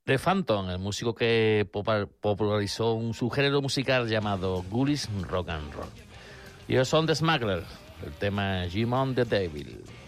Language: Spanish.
de Phantom, el músico que popularizó un subgénero musical llamado Ghoulish Rock and Roll. Y ellos son The Smugglers, el tema Jim on the Devil.